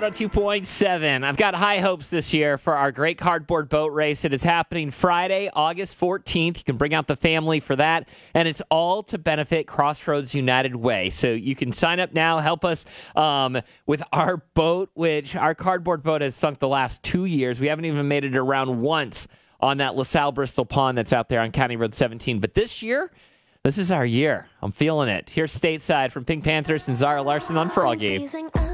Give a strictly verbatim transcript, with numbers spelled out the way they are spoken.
one oh two point seven. I've got high hopes this year for our great cardboard boat race. It is happening Friday, August fourteenth. You can bring out the family for that, and it's all to benefit Crossroads United Way. So you can sign up now, help us um, with our boat, which our cardboard boat has sunk the last two years. We haven't even made it around once on that LaSalle Bristol Pond that's out there on County Road seventeen. But this year, this is our year. I'm feeling it. Here's Stateside from Pink Panthers and Zara Larson on Froggy.